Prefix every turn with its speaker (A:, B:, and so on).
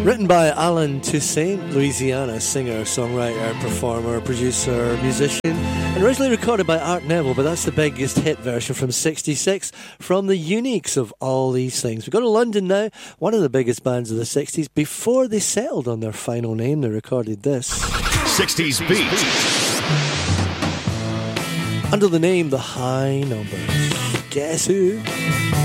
A: Written by Alan Toussaint, Louisiana singer, songwriter, performer, producer, musician, and originally recorded by Art Neville, but that's the biggest hit version from '66 from the Uniques of All These Things. We go to London now, one of the biggest bands of the '60s. Before they settled on their final name, they recorded this.
B: 60s Beat.
A: Under the name The High Numbers. Guess who?